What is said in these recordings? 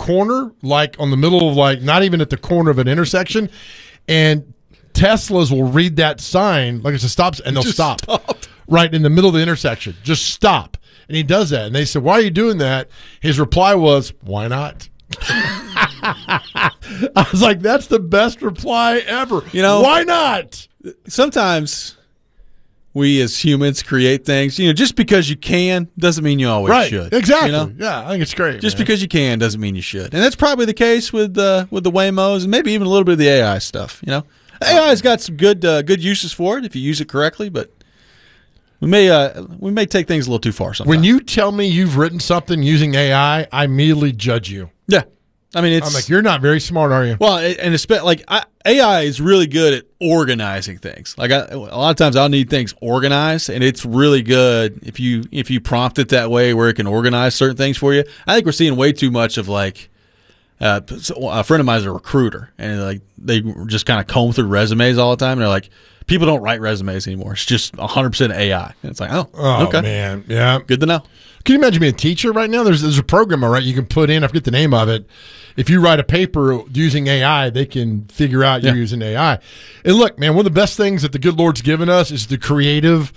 corner, like on the middle of like not even at the corner of an intersection, and Teslas will read that sign like it's a stop, and they'll stop right in the middle of the intersection. Just stop. And he does that. And they said, why are you doing that? His reply was, why not? I was like, that's the best reply ever. Why not? Sometimes we as humans create things. Just because you can doesn't mean you always should. Exactly. Yeah, I think it's great. Just because you can doesn't mean you should. And that's probably the case with the Waymos and maybe even a little bit of the AI stuff. AI's got some good uses for it if you use it correctly, but we may take things a little too far sometimes. When you tell me you've written something using AI, I immediately judge you. Yeah. I mean, I'm like, you're not very smart, are you? Well, and especially AI is really good at organizing things. Like a lot of times, I'll need things organized, and it's really good if you prompt it that way, where it can organize certain things for you. I think we're seeing way too much of like a friend of mine is a recruiter, and they just kind of comb through resumes all the time, and they're like, people don't write resumes anymore. It's just 100% AI. And it's like, oh okay, man, yeah, good to know. Can you imagine being a teacher right now? There's a program, all right, you can put in, I forget the name of it. If you write a paper using AI, they can figure out you're using AI. And look, man, one of the best things that the good Lord's given us is the creative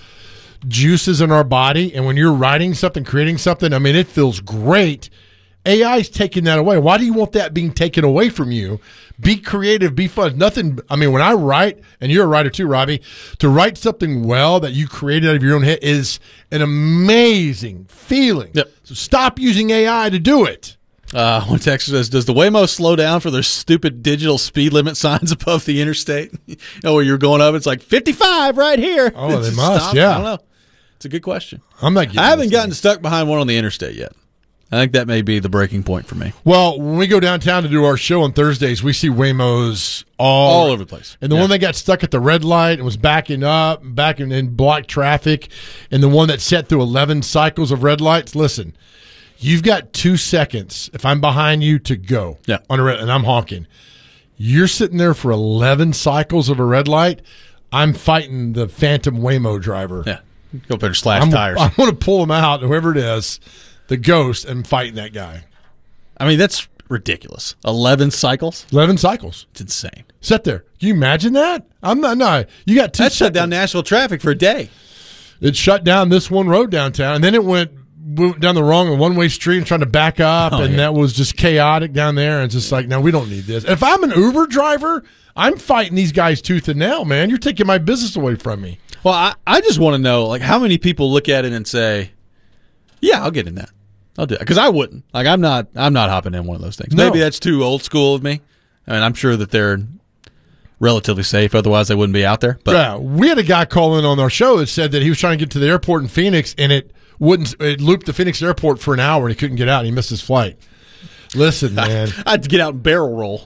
juices in our body. And when you're writing something, creating something, I mean, it feels great. AI is taking that away. Why do you want that being taken away from you? Be creative, be fun. Nothing. I mean, when I write, and you're a writer too, Robbie, to write something well that you created out of your own head is an amazing feeling. Yep. So stop using AI to do it. One text says, does the Waymo slow down for their stupid digital speed limit signs above the interstate? Where you're going up, it's like 55 right here. Oh, they must, stop. yeah. I don't know. It's a good question. I haven't gotten stuck behind one on the interstate yet. I think that may be the breaking point for me. Well, when we go downtown to do our show on Thursdays, we see Waymos all over the place. And the one that got stuck at the red light and was backing up, backing in blocked traffic, and the one that set through 11 cycles of red lights, listen, you've got 2 seconds, if I'm behind you, to go on a red, and I'm honking. You're sitting there for 11 cycles of a red light. I'm fighting the phantom Waymo driver. Yeah. Go up there and slash tires. I'm going to pull him out, whoever it is, the ghost, and fighting that guy. I mean, that's ridiculous. 11 cycles? 11 cycles. It's insane. Sit there. Can you imagine that? I'm not. No, you got 2 seconds. That shut down Nashville traffic for a day. It shut down this one road downtown, and then it went down the wrong one-way street and trying to back up, that was just chaotic down there. And it's just like, no, we don't need this. If I'm an Uber driver, I'm fighting these guys tooth and nail, man. You're taking my business away from me. Well, I just want to know, like, how many people look at it and say, yeah, I'll get in that. I'll do it. Because I wouldn't. Like, I'm not hopping in one of those things. No. Maybe that's too old school of me. I mean, I'm sure that they're relatively safe. Otherwise, they wouldn't be out there. But yeah, we had a guy call in on our show that said that he was trying to get to the airport in Phoenix, and it looped the Phoenix airport for an hour, and he couldn't get out. And he missed his flight. Listen, man. I had to get out and barrel roll.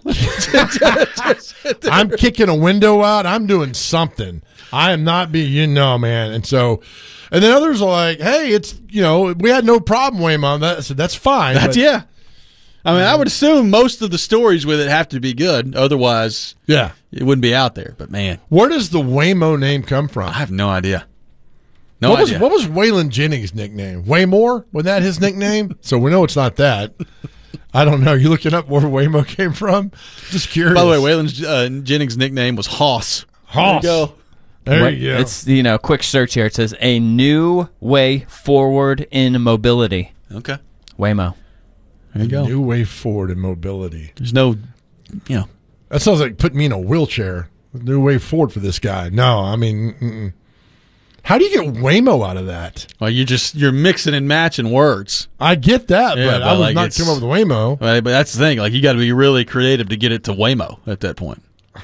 I'm kicking a window out. I'm doing something. I am not being, man. And so, and then others are like, hey, it's, we had no problem, Waymo. I said, that's fine. Yeah. I mean, I would assume most of the stories with it have to be good. Otherwise, it wouldn't be out there. But, man. Where does the Waymo name come from? I have no idea. What was Waylon Jennings' nickname? Waymore? Was that his nickname? So we know it's not that. I don't know. You looking up where Waymo came from? Just curious. By the way, Waylon Jennings' nickname was Hoss. Hoss. There you go. There you go. It's, quick search here. It says a new way forward in mobility. Okay. Waymo. There you go. New way forward in mobility. There's no, That sounds like putting me in a wheelchair. New way forward for this guy. No, I mean, how do you get Waymo out of that? Well, you're mixing and matching words. I get that, Yeah, but I was not coming up with Waymo. Right, but that's the thing. Like, you got to be really creative to get it to Waymo at that point.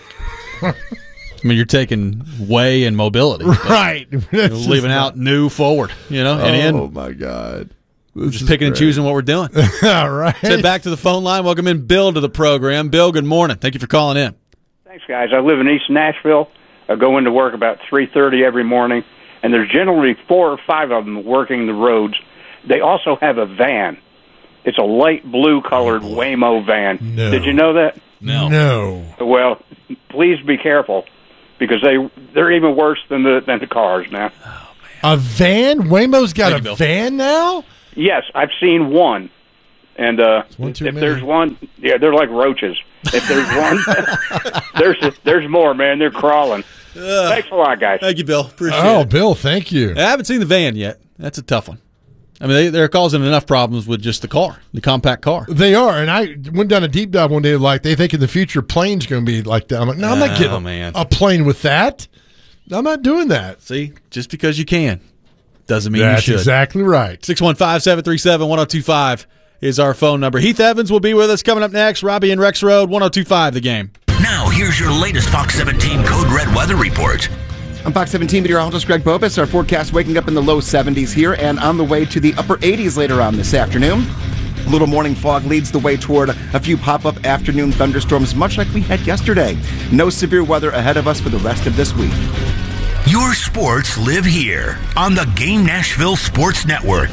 I mean, you're taking way and mobility. Right. Leaving out new forward, and oh, my God. Just picking and choosing what we're doing. All right. So back to the phone line. Welcome in Bill to the program. Bill, good morning. Thank you for calling in. Thanks, guys. I live in East Nashville. I go into work about 3:30 every morning, and there's generally 4 or 5 of them working the roads. They also have a van. It's a light blue-colored Waymo van. No. Did you know that? No. Well, please be careful, because they're even worse than the cars now. A van? Waymo's got a van now? Yes, I've seen one, And one too if many. there's one, yeah, they're like roaches. If there's one, there's more, man. They're crawling. Thanks a lot, guys. Thank you, Bill. Appreciate Oh, it. Bill, thank you. I haven't seen the van yet. That's a tough one. I mean, they're causing enough problems with just the car, the compact car. They are, and I went down a deep dive one day. Like they think in the future planes going to be like that. I'm like, no, I'm not getting a plane with that. I'm not doing that. See, just because you can doesn't mean That's you should. exactly right. 615-737-1025 is our phone number. Heath Evans will be with us coming up next. Robbie and Rex Road, 1025 The Game. Now, here's your latest Fox 17 Code Red weather report. I'm Fox 17 meteorologist Greg Bobus. Our forecast waking up in the low 70s here and on the way to the upper 80s later on this afternoon. A little morning fog leads the way toward a few pop-up afternoon thunderstorms, much like we had yesterday. No severe weather ahead of us for the rest of this week. Your sports live here on the Game Nashville Sports Network.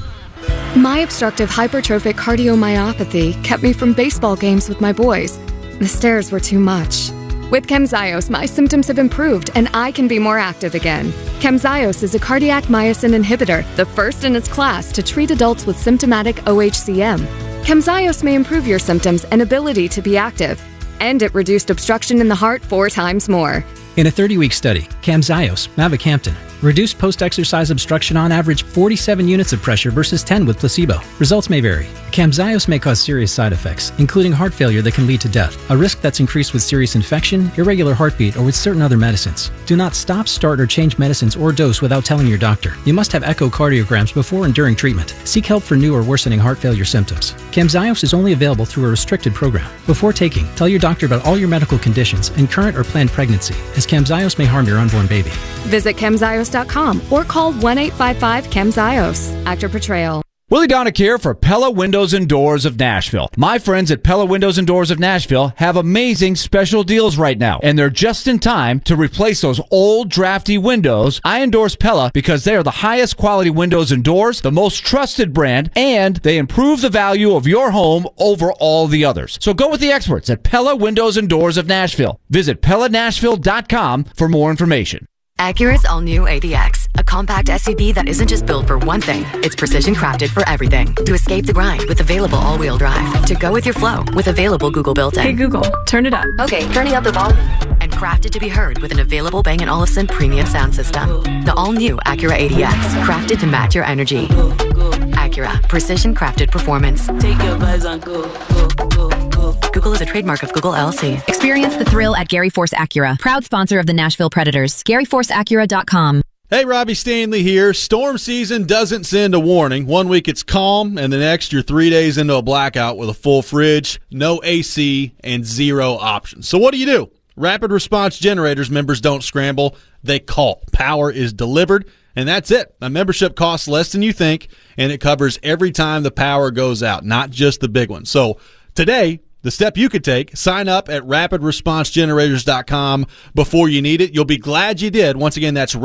My obstructive hypertrophic cardiomyopathy kept me from baseball games with my boys. The stairs were too much. With Camzyos, my symptoms have improved and I can be more active again. Camzyos is a cardiac myosin inhibitor, the first in its class to treat adults with symptomatic OHCM. Camzyos may improve your symptoms and ability to be active, and it reduced obstruction in the heart 4 times more. In a 30-week study, Camzyos, mavacamten, reduced post-exercise obstruction on average 47 units of pressure versus 10 with placebo. Results may vary. Camzyos may cause serious side effects, including heart failure that can lead to death, a risk that's increased with serious infection, irregular heartbeat, or with certain other medicines. Do not stop, start, or change medicines or dose without telling your doctor. You must have echocardiograms before and during treatment. Seek help for new or worsening heart failure symptoms. Camzyos is only available through a restricted program. Before taking, tell your doctor about all your medical conditions and current or planned pregnancy, as Camzyos may harm your unborn baby. Visit Camzyos.com or call 1-855-CAMZYOS. Actor Portrayal. Willie Donick here for Pella Windows and Doors of Nashville. My friends at Pella Windows and Doors of Nashville have amazing special deals right now, and they're just in time to replace those old drafty windows. I endorse Pella because they are the highest quality windows and doors, the most trusted brand, and they improve the value of your home over all the others. So go with the experts at Pella Windows and Doors of Nashville. Visit PellaNashville.com for more information. Acura's all-new ADX, a compact SUV that isn't just built for one thing, it's precision crafted for everything. To escape the grind with available all-wheel drive. To go with your flow with available Google built-in. Hey Google, turn it up. Okay, turning up the volume. And crafted to be heard with an available Bang & Olufsen premium sound system. The all-new Acura ADX, crafted to match your energy. Acura, precision crafted performance. Take your vibes on go. Google is a trademark of Google LLC. Experience the thrill at Gary Force Acura, proud sponsor of the Nashville Predators. GaryForceAcura.com. Hey, Robbie Stanley here. Storm season doesn't send a warning. One week it's calm, and the next you're 3 days into a blackout with a full fridge, no AC, and 0 options. So what do? Rapid Response Generators members don't scramble. They call. Power is delivered, and that's it. A membership costs less than you think, and it covers every time the power goes out, not just the big one. So today, the step you could take, sign up at rapidresponsegenerators.com before you need it. You'll be glad you did. Once again, that's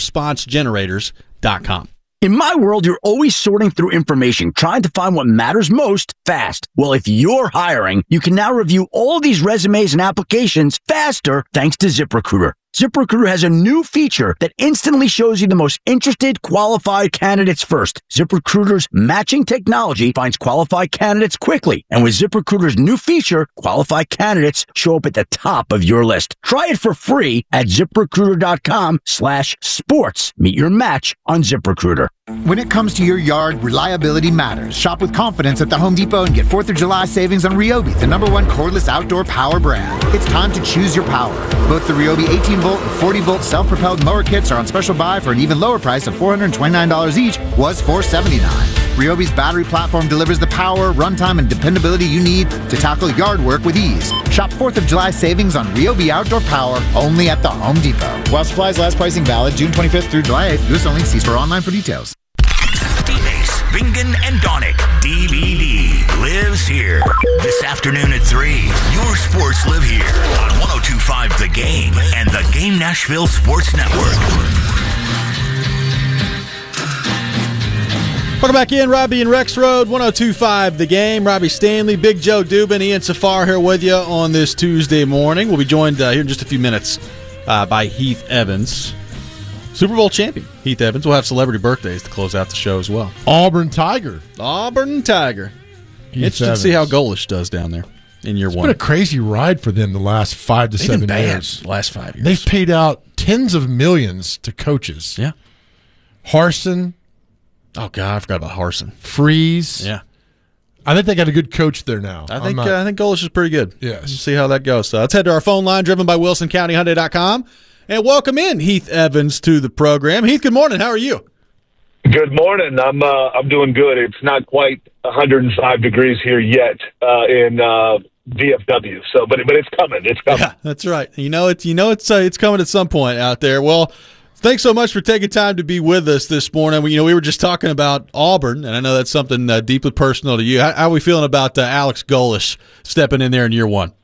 rapidresponsegenerators.com. In my world, you're always sorting through information, trying to find what matters most fast. Well, if you're hiring, you can now review all these resumes and applications faster thanks to ZipRecruiter. ZipRecruiter has a new feature that instantly shows you the most interested, qualified candidates first. ZipRecruiter's matching technology finds qualified candidates quickly. And with ZipRecruiter's new feature, qualified candidates show up at the top of your list. Try it for free at ZipRecruiter.com/sports. Meet your match on ZipRecruiter. When it comes to your yard, reliability matters. Shop with confidence at the Home Depot and get 4th of July savings on Ryobi, the #1 cordless outdoor power brand. It's time to choose your power. Both the Ryobi 18-volt and 40-volt self-propelled mower kits are on special buy for an even lower price of $429 each, was $479. Ryobi's battery platform delivers the power, runtime, and dependability you need to tackle yard work with ease. Shop 4th of July savings on Ryobi outdoor power only at the Home Depot. While supplies last, pricing valid June 25th through July 8th. U.S. only. See store online for details. D-Base, Bingen, and Donick, DVD, lives here. This afternoon at 3, your sports live here on 102.5 The Game and the Game Nashville Sports Network. Welcome back in, Robbie and Rex Road, 102.5 The Game. Robbie Stanley, Big Joe Dubin, Ian Safar here with you on this Tuesday morning. We'll be joined here in just a few minutes by Heath Evans, Super Bowl champion Heath Evans. We'll have celebrity birthdays to close out the show as well. Auburn Tiger. Auburn Tiger. Interesting to see how Golish does down there in year one. It's been a crazy ride for them the last 5 to 7 years. The last 5 years. They've paid out tens of millions to coaches. Yeah. Harsin. Oh, God, I forgot about Harsin. Freeze. Yeah. I think they got a good coach there now. I think Golish is pretty good. Yes. We'll see how that goes. So let's head to our phone line, driven by WilsonCountyHyundai.com, and welcome in Heath Evans to the program. Heath, good morning. How are you? Good morning. I'm doing good. It's not quite 105 degrees here yet in DFW. So, but it's coming. It's coming. Yeah, that's right. It's coming at some point out there. Well, thanks so much for taking time to be with us this morning. We were just talking about Auburn, and I know that's something deeply personal to you. How are we feeling about Alex Golish stepping in there in year one?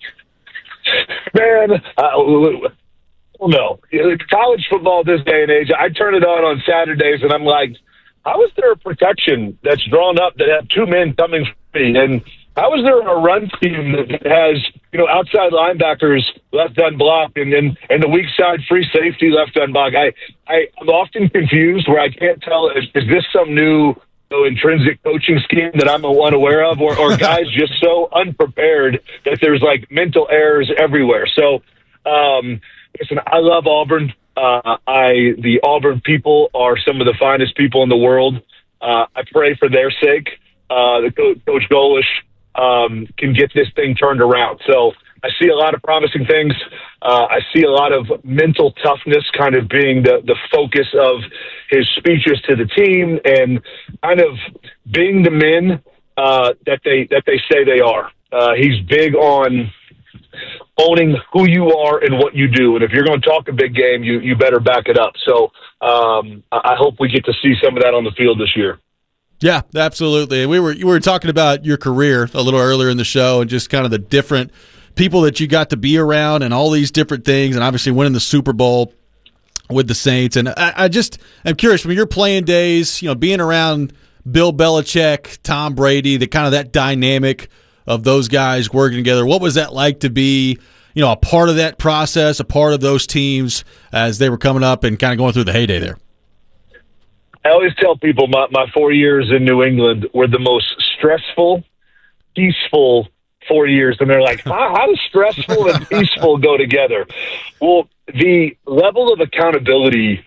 Man, no. College football this day and age, I turn it on Saturdays, and I'm like, how is there a protection that's drawn up that have two men coming for me? And how is there a run team that has, outside linebackers left unblocked and the weak side free safety left unblocked? I'm often confused where I can't tell, is this some new intrinsic coaching scheme that I'm unaware of, or guys just so unprepared that there's like mental errors everywhere? So, listen, I love Auburn. The Auburn people are some of the finest people in the world. I pray for their sake. Coach Golish can get this thing turned around. So I see a lot of promising things. I see a lot of mental toughness kind of being the focus of his speeches to the team, and kind of being the men that they say they are. He's big on owning who you are and what you do. And if you're going to talk a big game, you better back it up. So I hope we get to see some of that on the field this year. Yeah, absolutely. You were talking about your career a little earlier in the show, and just kind of the different people that you got to be around and all these different things, and obviously winning the Super Bowl with the Saints. And I'm curious, from your playing days, being around Bill Belichick, Tom Brady, that dynamic of those guys working together, what was that like to be, a part of that process, a part of those teams as they were coming up and kind of going through the heyday there? I always tell people my 4 years in New England were the most stressful, peaceful 4 years. And they're like, how does stressful and peaceful go together? Well, the level of accountability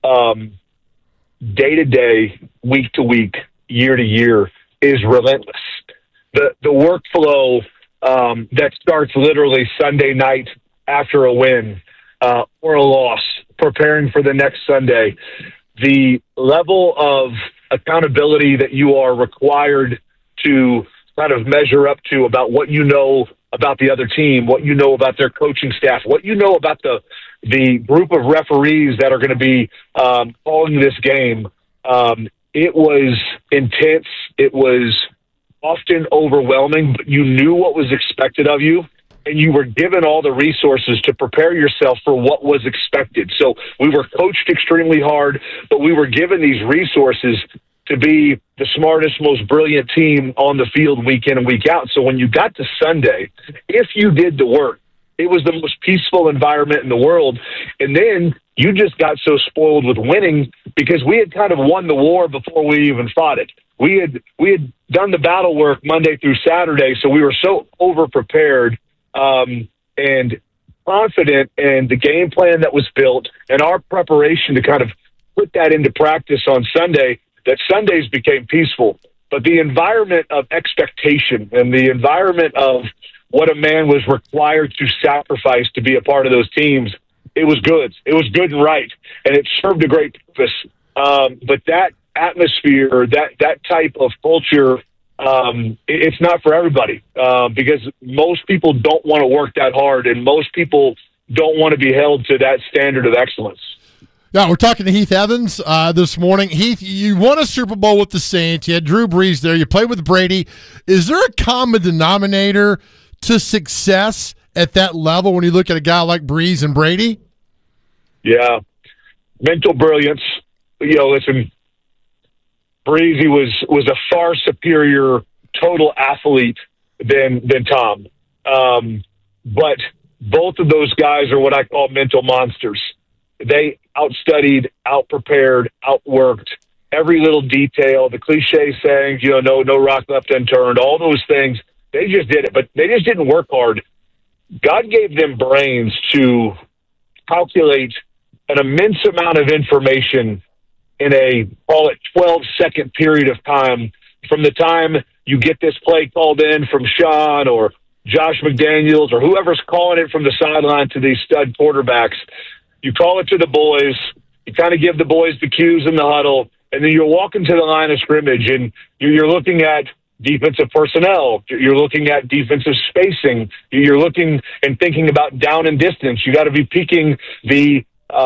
day to day, week to week, year to year is relentless. The workflow that starts literally Sunday night after a win or a loss, preparing for the next Sunday, the level of accountability that you are required to kind of measure up to about what you know about the other team, what you know about their coaching staff, what you know about the group of referees that are going to be calling this game. It was intense. It was often overwhelming, but you knew what was expected of you, and you were given all the resources to prepare yourself for what was expected. So we were coached extremely hard, but we were given these resources to be the smartest, most brilliant team on the field week in and week out. So when you got to Sunday, if you did the work, it was the most peaceful environment in the world. And then you just got so spoiled with winning because we had kind of won the war before we even fought it. We had done the battle work Monday through Saturday, so we were so over-prepared and confident in the game plan that was built and our preparation to kind of put that into practice on Sunday, that Sundays became peaceful. But the environment of expectation and the environment of what a man was required to sacrifice to be a part of those teams, it was good. It was good and right, and it served a great purpose. But that atmosphere, that type of culture, it's not for everybody because most people don't want to work that hard, and most people don't want to be held to that standard of excellence. Yeah, we're talking to Heath Evans this morning. Heath, you won a Super Bowl with the Saints. You had Drew Brees there. You played with Brady. Is there a common denominator to success at that level when you look at a guy like Brees and Brady? Yeah. Mental brilliance. Listen, Breezy was a far superior total athlete than Tom. But both of those guys are what I call mental monsters. They outstudied, outprepared, outworked every little detail, the cliche sayings, no rock left unturned, all those things. They just did it, but they just didn't work hard. God gave them brains to calculate an immense amount of information in a, call it 12-second period of time from the time you get this play called in from Sean or Josh McDaniels or whoever's calling it from the sideline to these stud quarterbacks. You call it to the boys, you kind of give the boys the cues in the huddle, and then you're walking to the line of scrimmage, and you're looking at defensive personnel. You're looking at defensive spacing. You're looking and thinking about down and distance. You got to be peeking the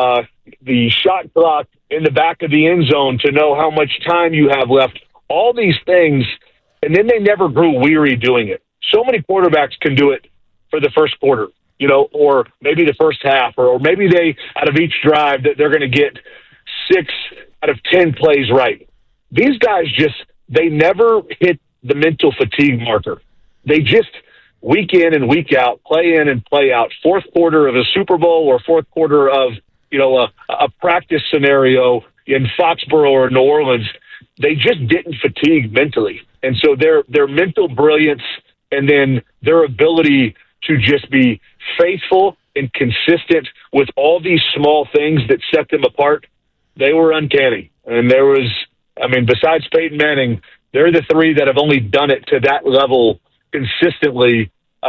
shot clock in the back of the end zone to know how much time you have left. All these things, and then they never grew weary doing it. So many quarterbacks can do it for the first quarter, or maybe the first half, or maybe they, out of each drive, that they're going to get 6 out of 10 plays right. These guys they never hit the mental fatigue marker. They just, week in and week out, play in and play out, fourth quarter of a Super Bowl or fourth quarter of, a practice scenario in Foxborough or New Orleans, they just didn't fatigue mentally. And so their mental brilliance and then their ability to just be faithful and consistent with all these small things that set them apart, they were uncanny. And besides Peyton Manning, they're the three that have only done it to that level consistently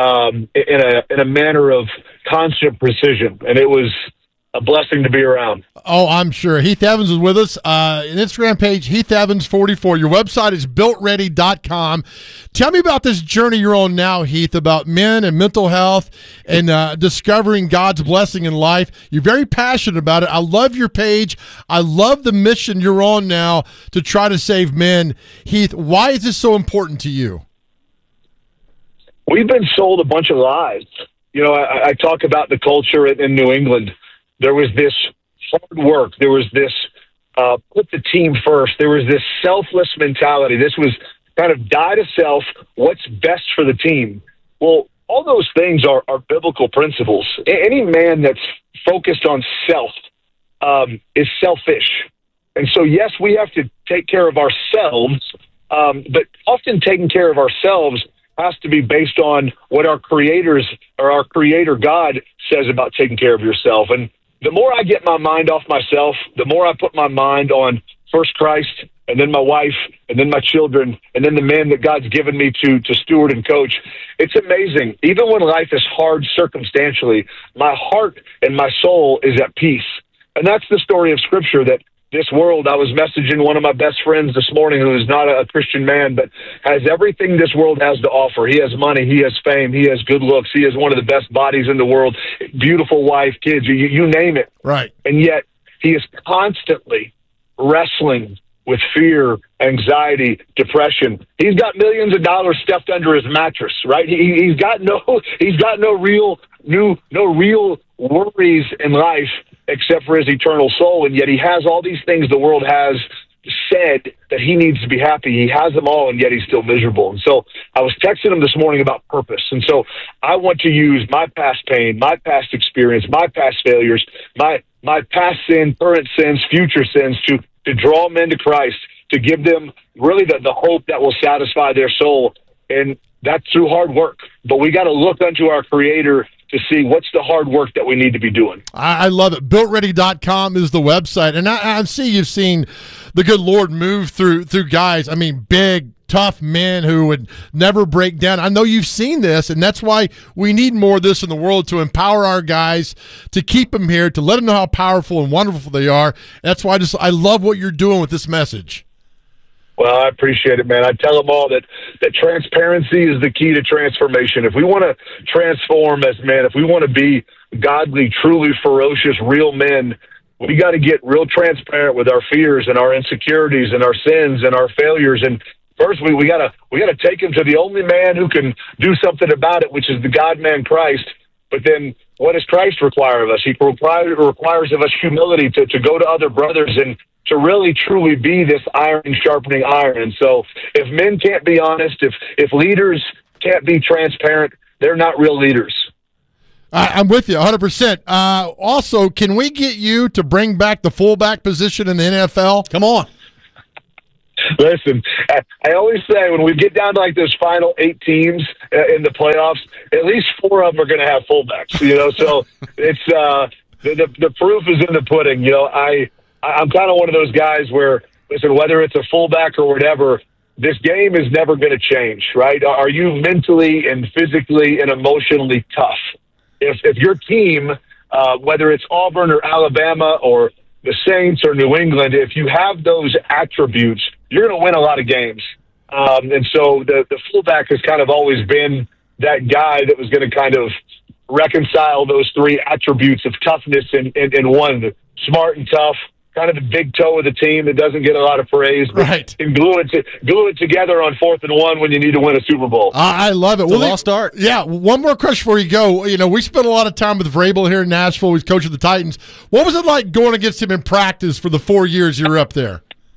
in a manner of constant precision. And it was a blessing to be around. Oh, I'm sure. Heath Evans is with us. An Instagram page, Heath Evans 44. Your website is builtready.com. Tell me about this journey you're on now, Heath, about men and mental health and discovering God's blessing in life. You're very passionate about it. I love your page. I love the mission you're on now to try to save men. Heath, why is this so important to you? We've been sold a bunch of lies. I talk about the culture in New England. There was this hard work. There was this put the team first. There was this selfless mentality. This was kind of die to self, what's best for the team. Well, all those things are biblical principles. Any man that's focused on self is selfish. And so, yes, we have to take care of ourselves, but often taking care of ourselves has to be based on what our creator God says about taking care of yourself. And the more I get my mind off myself, the more I put my mind on first Christ, and then my wife, and then my children, and then the men that God's given me to steward and coach. It's amazing. Even when life is hard circumstantially, my heart and my soul is at peace. And that's the story of Scripture, that this world, I was messaging one of my best friends this morning who is not a Christian man, but has everything this world has to offer. He has money, he has fame, he has good looks, he has one of the best bodies in the world, beautiful wife, kids, you name it. Right. And yet he is constantly wrestling with fear, anxiety, depression. He's got millions of dollars stuffed under his mattress, right? He's got no real worries in life except for his eternal soul, and yet he has all these things the world has said that he needs to be happy. He has them all, and yet he's still miserable. And so I was texting him this morning about purpose. And so I want to use my past pain, my past experience, my past failures, my past sin, current sins, future sins to draw men to Christ, to give them really the hope that will satisfy their soul. And that's through hard work. But we got to look unto our Creator to see what's the hard work that we need to be doing. I love it. BuiltReady.com is the website. And I see you've seen the good Lord move through guys. I mean, big, tough men who would never break down. I know you've seen this, and that's why we need more of this in the world, to empower our guys, to keep them here, to let them know how powerful and wonderful they are. That's why I love what you're doing with this message. Well, I appreciate it, man. I tell them all that transparency is the key to transformation. If we want to transform as men, if we want to be godly, truly ferocious, real men, we got to get real transparent with our fears and our insecurities and our sins and our failures. And first, we got to take them to the only man who can do something about it, which is the God-man Christ. But then what does Christ require of us? He requires of us humility to go to other brothers and to really truly be this iron sharpening iron. And so if men can't be honest, if leaders can't be transparent, they're not real leaders. I'm with you 100%. Also, can we get you to bring back the fullback position in the NFL? Come on. Listen, I always say when we get down to like those final 8 teams in the playoffs, at least 4 of them are going to have fullbacks. So it's the proof is in the pudding. I'm kind of one of those guys where, listen, whether it's a fullback or whatever, this game is never going to change, right? Are you mentally and physically and emotionally tough? If your team, whether it's Auburn or Alabama or the Saints or New England, if you have those attributes, you're going to win a lot of games. And so the fullback has kind of always been that guy that was going to kind of reconcile those 3 attributes of toughness in one, smart and tough, kind of the big toe of the team that doesn't get a lot of praise, but right, and glue it together on 4th and 1 when you need to win a Super Bowl. I love it. It's a lost start. Yeah, one more question before you go. We spent a lot of time with Vrabel here in Nashville. He's coach of the Titans. What was it like going against him in practice for the 4 years you were up there?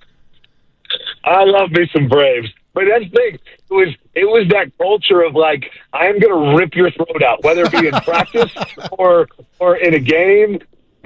I love me some Braves. But that's the thing. It was that culture of like, I am going to rip your throat out, whether it be in practice or in a game.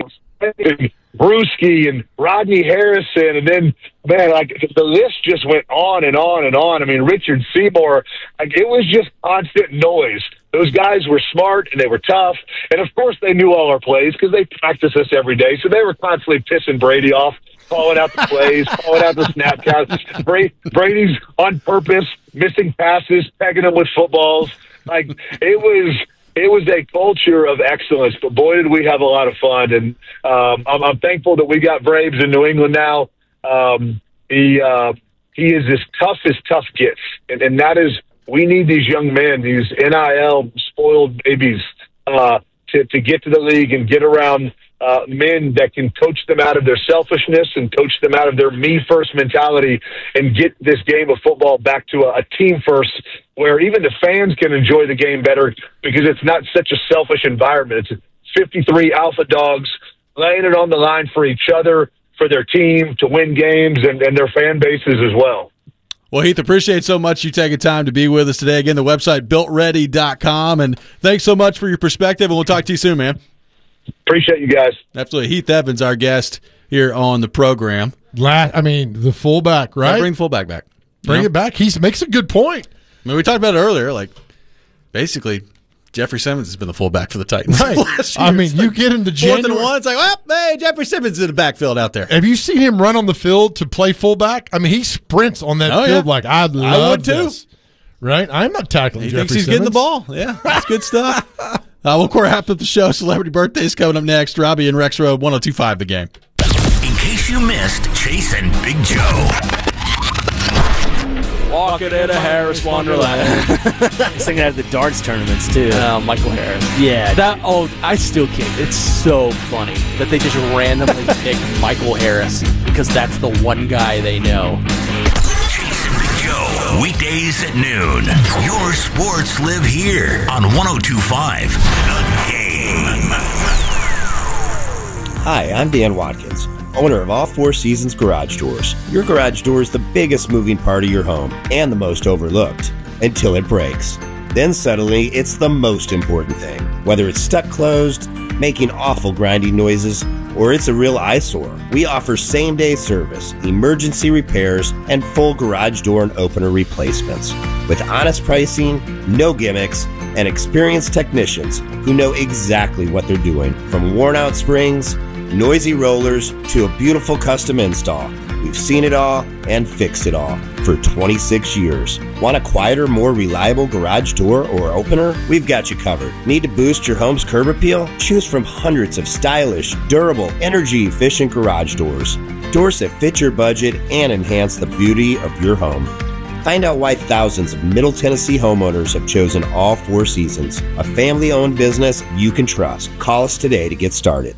Brewski and Rodney Harrison, and then, man, like the list just went on and on and on. I mean, Richard Seymour, like it was just constant noise. Those guys were smart and they were tough, and of course they knew all our plays because they practiced us every day. So they were constantly pissing Brady off, calling out the plays, calling out the snap counts. Brady's on purpose missing passes, pegging them with footballs. Like it was a culture of excellence, but boy, did we have a lot of fun. And I'm thankful that we got Braves in New England now. He is as tough gets. And that is, we need these young men, these NIL spoiled babies, to get to the league and get around men that can coach them out of their selfishness and coach them out of their me-first mentality and get this game of football back to a team-first where even the fans can enjoy the game better because it's not such a selfish environment. It's 53 alpha dogs laying it on the line for each other, for their team, to win games, and their fan bases as well. Well, Heath, appreciate so much you taking time to be with us today. Again, the website, builtready.com, and thanks so much for your perspective, and we'll talk to you soon, man. Appreciate you guys. Absolutely. Heath Evans, our guest here on the program. The fullback, right? Bring the fullback back. Bring it back. He makes a good point. I mean, we talked about it earlier. Like, basically, Jeffrey Simmons has been the fullback for the Titans. Right. I mean, you get into January. 4th and 1, it's like, well, hey, Jeffrey Simmons is in the backfield out there. Have you seen him run on the field to play fullback? I mean, he sprints on that field like, I would this. Right? I'm not tackling Jeffrey Simmons. He thinks he's getting the ball. Yeah, that's good stuff. We'll wrap up the show. Celebrity birthdays coming up next. Robbie and Rex Road, 102.5 The Game. In case you missed Chase and Big Joe. Walking in a Harris Wonderland. He's thinking at the darts tournaments, too. Michael Harris. Yeah. I still can't. It's so funny that they just randomly picked Michael Harris because that's the one guy they know. Chase and Big Joe, weekdays at noon. Your sports live here on 102.5 The Game. Hi, I'm Dan Watkins, owner of All Four Seasons Garage Doors. Your garage door is the biggest moving part of your home and the most overlooked until it breaks. Then suddenly, it's the most important thing. Whether it's stuck closed, making awful grinding noises, or it's a real eyesore, we offer same-day service, emergency repairs, and full garage door and opener replacements. With honest pricing, no gimmicks, and experienced technicians who know exactly what they're doing. From worn-out springs, noisy rollers, to a beautiful custom install. We've seen it all and fixed it all for 26 years. Want a quieter, more reliable garage door or opener? We've got you covered. Need to boost your home's curb appeal? Choose from hundreds of stylish, durable, energy-efficient garage doors. Doors that fit your budget and enhance the beauty of your home. Find out why thousands of Middle Tennessee homeowners have chosen All Four Seasons, a family-owned business you can trust. Call us today to get started.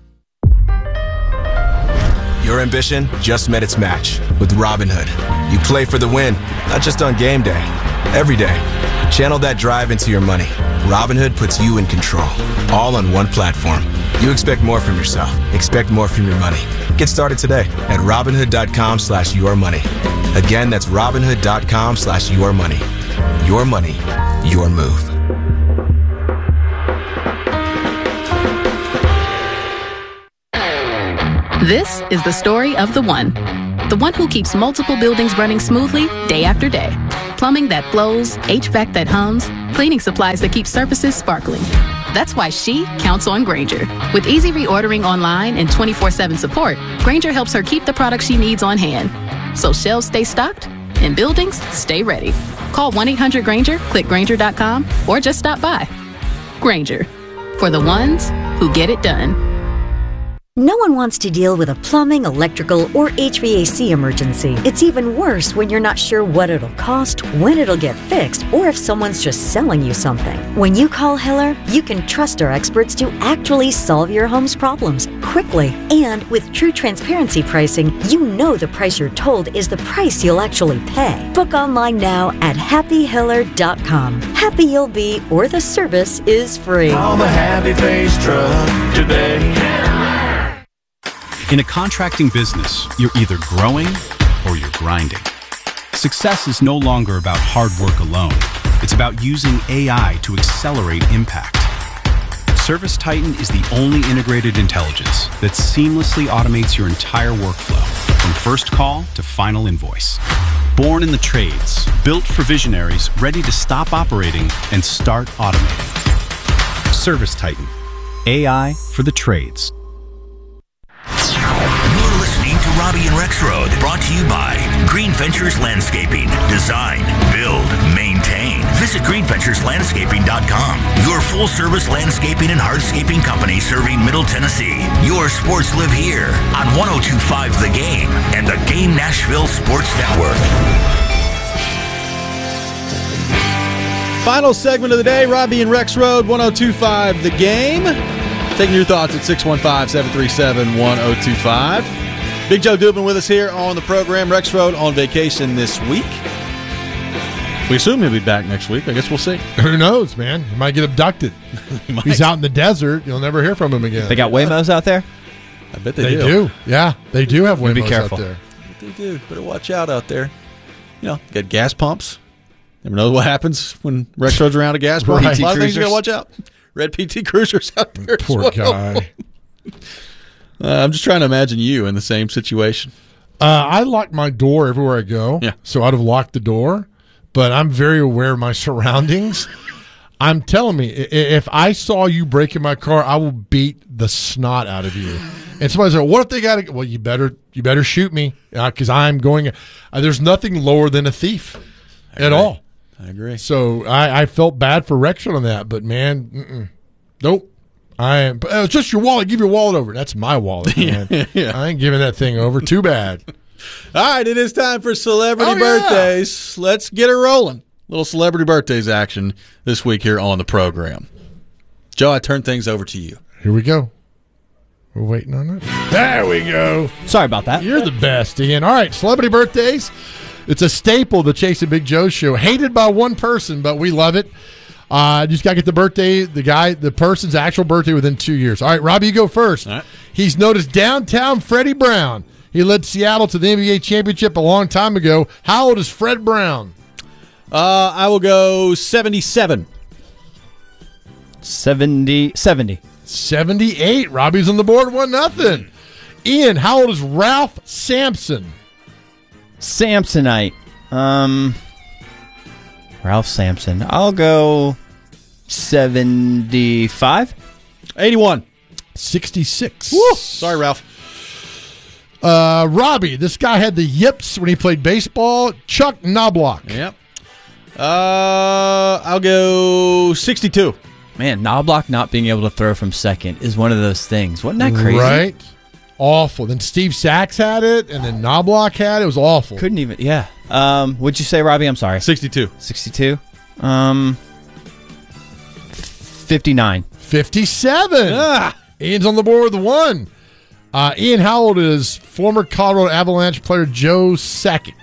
Your ambition just met its match with Robinhood. You play for the win, not just on game day, every day. Channel that drive into your money. Robinhood puts you in control, all on one platform. You expect more from yourself. Expect more from your money. Get started today at Robinhood.com/yourmoney. Again, that's Robinhood.com/yourmoney. Your money, your move. This is the story of the one. The one who keeps multiple buildings running smoothly day after day. Plumbing that flows, HVAC that hums, cleaning supplies that keep surfaces sparkling. That's why she counts on Grainger. With easy reordering online and 24/7 support, Grainger helps her keep the products she needs on hand. So shelves stay stocked and buildings stay ready. Call 1-800-GRAINGER, click Grainger.com, or just stop by. Grainger, for the ones who get it done. No one wants to deal with a plumbing, electrical, or HVAC emergency. It's even worse when you're not sure what it'll cost, when it'll get fixed, or if someone's just selling you something. When you call Hiller, you can trust our experts to actually solve your home's problems quickly. And with true transparency pricing, you know the price you're told is the price you'll actually pay. Book online now at happyhiller.com. Happy you'll be, or the service is free. Call the Happy Face Truck today. In a contracting business, you're either growing or you're grinding. Success is no longer about hard work alone. It's about using AI to accelerate impact. ServiceTitan is the only integrated intelligence that seamlessly automates your entire workflow, from first call to final invoice. Born in the trades, built for visionaries ready to stop operating and start automating. ServiceTitan, AI for the trades. You're listening to Robbie and Rexroad, brought to you by Green Ventures Landscaping. Design, build, maintain. Visit greenventureslandscaping.com. Your full-service landscaping and hardscaping company serving Middle Tennessee. Your sports live here on 102.5 The Game and the Game Nashville Sports Network. Final segment of the day, Robbie and Rexroad, 102.5 The Game. Taking your thoughts at 615-737-1025. Big Joe Dubin with us here on the program. Rexroad on vacation this week. We assume he'll be back next week. I guess we'll see. Who knows, man? He might get abducted. He's out in the desert. You'll never hear from him again. They got Waymos out there? I bet they They do. do. Yeah, they do have Waymos Be careful. out there. They do. Better watch out out there. You know, got gas pumps. Never know what happens when Rexroad's around a gas pump. Right. A lot of things you got to watch out. Red PT Cruisers out there. Poor guy. I'm just trying to imagine you in the same situation. I lock my door everywhere I go. Yeah. So I'd have locked the door, but I'm very aware of my surroundings. I'm telling me, if I saw you break in my car, I will beat the snot out of you. And somebody's like, "What if they got to?" Well, you better shoot me because I'm going. There's nothing lower than a thief at all. I agree. So I felt bad for Rexroad on that, but man, nope. It's just your wallet. Give your wallet over. That's my wallet, man. Yeah. I ain't giving that thing over. Too bad. All right, it is time for celebrity birthdays. Let's get it rolling. Little celebrity birthdays action this week here on the program. Joe, I turn things over to you. Here we go. We're waiting on it. There we go. Sorry about that. You're the best, Ian. All right, celebrity birthdays. It's a staple of the Chase and Big Joe show. Hated by one person, but we love it. Just got to get the person's actual birthday within 2 years. All right, Robbie, you go first. All right. He's known as Downtown Freddie Brown. He led Seattle to the NBA championship a long time ago. How old is Fred Brown? I will go 77. 70. 78. Robbie's on the board, 1-0. Ian, how old is Ralph Sampson? Samsonite. Ralph Sampson. I'll go 75. 81. 66. Woo! Sorry, Ralph. Robbie, this guy had the yips when he played baseball. Chuck Knobloch. Yep. I'll go 62. Man, Knobloch not being able to throw from second is one of those things. Wasn't that crazy? Right? Awful. Then Steve Sachs had it, and then Knobloch had it. It was awful. Couldn't even, yeah. What'd you say, Robbie? I'm sorry. 62. 62? 59. 57. Ian's on the board with 1. Ian, how old is former Colorado Avalanche player Joe Sakic?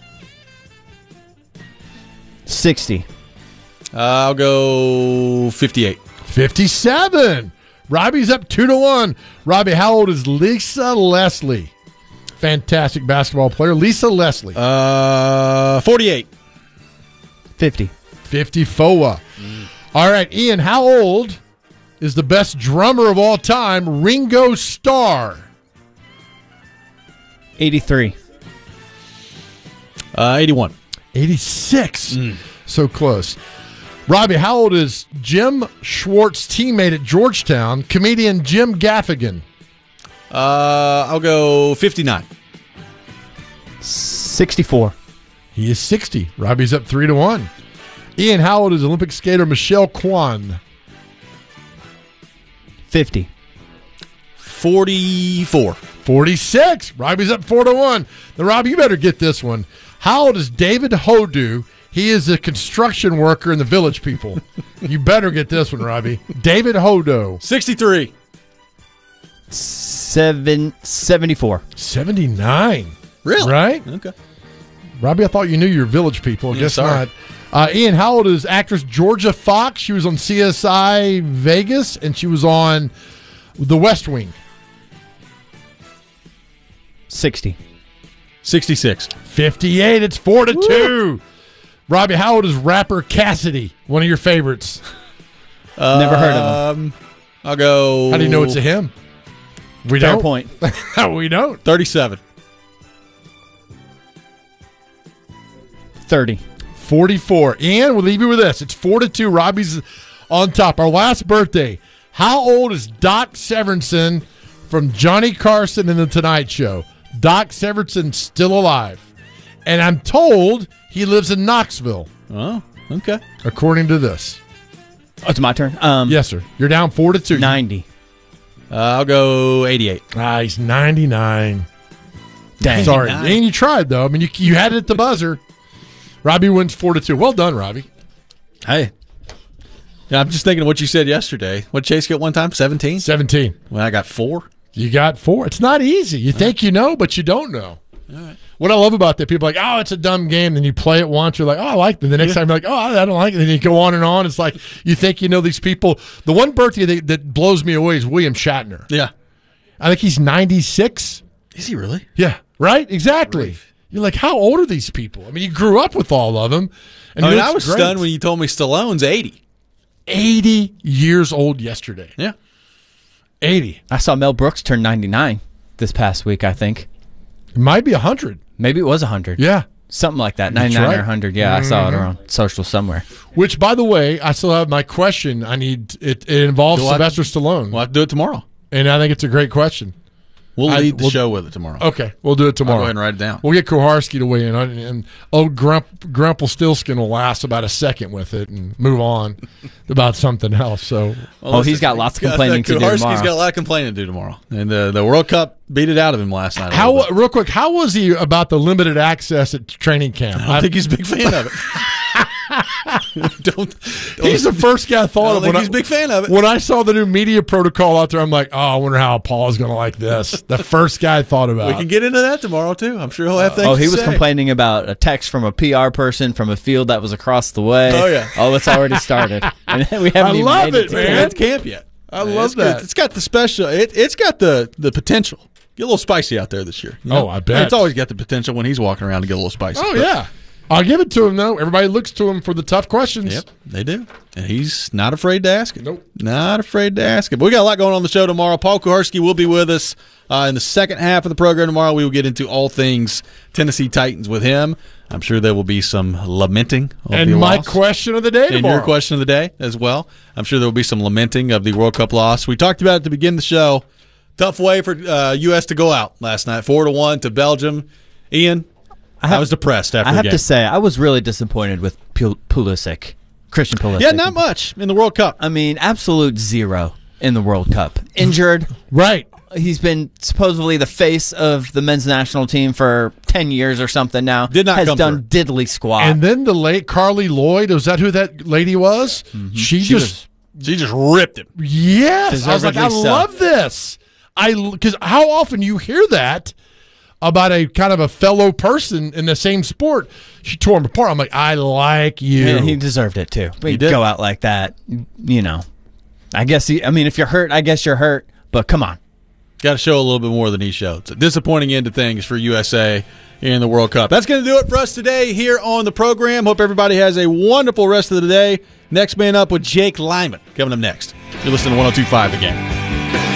60. I'll go 58. 57. Robbie's up 2-1. Robbie, how old is Lisa Leslie? Fantastic basketball player. Lisa Leslie. 48. 50. 54. All right, Ian, how old is the best drummer of all time, Ringo Starr? 83. 81. 86. So close. Robbie, how old is Jim Schwartz's teammate at Georgetown, comedian Jim Gaffigan? I'll go 59. 64. He is 60. Robbie's up 3-1. Ian, how old is Olympic skater Michelle Kwan? 50. 44. 46. Robbie's up 4-1. Now, Robbie, you better get this one. How old is David Hodu? He is a construction worker in the Village People. You better get this one, Robbie. David Hodo. 63. 74. 79. Really? Right? Okay. Robbie, I thought you knew your Village People. I guess sorry. not. Ian, how old is actress Georgia Fox? She was on CSI Vegas, and she was on The West Wing. 60. 66. 58. It's 4-2. Robbie, how old is rapper Cassidy? One of your favorites. Never heard of him. I'll go. How do you know it's a him? We Fair don't. point. We don't. 37. 30. 44. And we'll leave you with this. It's 4-2. Robbie's on top. Our last birthday. How old is Doc Severinsen from Johnny Carson and The Tonight Show? Doc Severinsen still alive. And I'm told he lives in Knoxville. Oh, okay. According to this. Oh, it's my turn. Yes, sir. You're down 4-2. 90. I'll go 88. He's 99. Dang. Sorry. And you tried, though. I mean, you had it at the buzzer. Robbie wins 4-2. Well done, Robbie. Hey. Yeah, I'm just thinking of what you said yesterday. What Chase get one time? 17? 17. Well, I got 4. You got 4. It's not easy. You think you know, but you don't know. All right. What I love about that, people are like, oh, it's a dumb game. Then you play it once, you're like, oh, I like it. The next time you're like, oh, I don't like it. Then you go on and on. It's like you think you know these people. The one birthday that blows me away is William Shatner. Yeah. I think he's 96. Is he really? Yeah. Right? Exactly. You're like, how old are these people? I mean, you grew up with all of them. And I was stunned when you told me Stallone's 80. 80 years old yesterday. Yeah. 80. I saw Mel Brooks turn 99 this past week, I think. It might be 100. Maybe it was 100. Yeah. Something like that. 99 or 100. Yeah, I saw it around social somewhere. Which, by the way, I still have my question. It involves Sylvester Stallone. We'll have to do it tomorrow. And I think it's a great question. We'll lead the show with it tomorrow. Okay, we'll do it tomorrow. I'll go ahead and write it down. We'll get Koharski to weigh in, and old Grumpelstiltskin will last about a second with it and move on about something else. So, he's got lots of complaining to do tomorrow. Koharski's got a lot of complaining to do tomorrow. And the World Cup beat it out of him last night. Real quick, how was he about the limited access at training camp? I think he's a big fan of it. He's the first guy I thought of. He's a big fan of it. When I saw the new media protocol out there, I'm like, oh, I wonder how Paul's going to like this. The first guy I thought about. We can get into that tomorrow, too. I'm sure he'll have things to say. He was complaining about a text from a PR person from a field that was across the way. Oh, yeah. Oh, it's already started. And we haven't even made it, man. It's camp yet. I love that. Good. It's got the special. It's got the potential. Get a little spicy out there this year. You know? Oh, I bet. It's always got the potential when he's walking around to get a little spicy. Oh, yeah. I'll give it to him, though. Everybody looks to him for the tough questions. Yep, they do. And he's not afraid to ask it. Nope. Not afraid to ask it. But we got a lot going on the show tomorrow. Paul Koharski will be with us in the second half of the program tomorrow. We will get into all things Tennessee Titans with him. I'm sure there will be some lamenting of and the my loss. question of the day tomorrow. And your question of the day as well. I'm sure there will be some lamenting of the World Cup loss. We talked about it at the beginning of the show. Tough way for U.S. to go out last night, 4-1 to Belgium. Ian, I was depressed after the game. I have to say, I was really disappointed with Pulisic, Christian Pulisic. Yeah, not much in the World Cup. I mean, absolute zero in the World Cup. Injured. Right. He's been supposedly the face of the men's national team for 10 years or something now. Has done diddly squat. And then the late Carly Lloyd, was that who that lady was? Mm-hmm. She just ripped him. Yes. I was like, I love this. Because how often you hear that about a kind of a fellow person in the same sport? She tore him apart. I'm like, I like you. Yeah, he deserved it too. He did go out like that. You know, I guess. If you're hurt, I guess you're hurt. But come on, got to show a little bit more than he showed. It's a disappointing end to things for USA in the World Cup. That's going to do it for us today here on the program. Hope everybody has a wonderful rest of the day. Next man up with Jake Lyman coming up next. You're listening to 102.5 The Game.